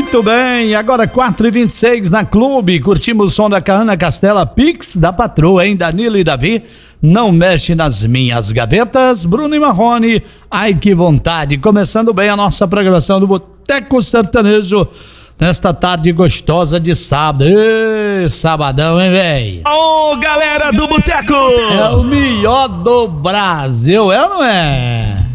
Muito bem, agora 4h26 na Clube, curtimos o som da Ana Castela, Pix da patroa, hein? Danilo e Davi, não mexe nas minhas gavetas, Bruno e Marrone, ai que vontade, começando bem a nossa programação do Boteco Sertanejo, nesta tarde gostosa de sábado. Ê, sabadão, hein, véi? Ô, galera do Boteco! É o melhor do Brasil, é ou não é?